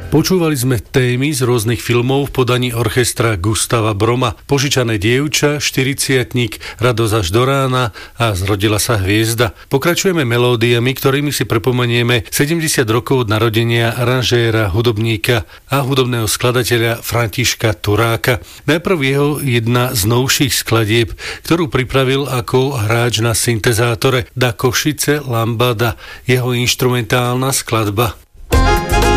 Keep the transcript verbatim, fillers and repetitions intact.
Počúvali sme témy z rôznych filmov v podaní orchestra Gustava Broma. Požičané dievča, štyridsiatnik, Radosť až do rána a Zrodila sa hviezda. Pokračujeme melódiami, ktorými si pripomenieme sedemdesiat rokov od narodenia aranžéra, hudobníka a hudobného skladateľa Františka Turáka. Najprv jeho jedna z novších skladieb, ktorú pripravil ako hráč na syntezátore Da Košice Lambada, jeho inštrumentálna skladba